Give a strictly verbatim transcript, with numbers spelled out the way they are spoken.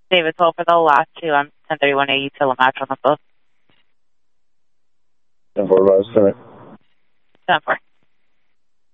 David Toll for the last two. I'm ten thirty-one A, Tillamatch on the book. ten four, ten four.